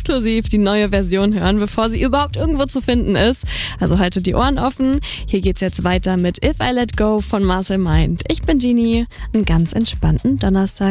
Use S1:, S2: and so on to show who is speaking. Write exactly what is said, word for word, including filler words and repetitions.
S1: exklusiv die neue Version hören, bevor sie überhaupt irgendwo zu finden ist. Also haltet die Ohren offen. Hier geht's jetzt weiter mit If I Let Go von Marcel Mind. Ich bin Genie. Einen ganz entspannten Donnerstag.